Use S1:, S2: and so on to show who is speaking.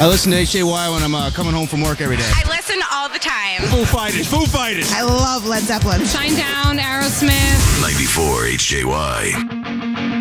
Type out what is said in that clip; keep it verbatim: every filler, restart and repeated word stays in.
S1: I listen to H J Y when I'm uh, coming home from work every day.
S2: I listen all the time.
S1: Foo Fighters, Foo Fighters.
S3: I love Led Zeppelin.
S4: Shinedown, Aerosmith.
S5: ninety-four H J Y.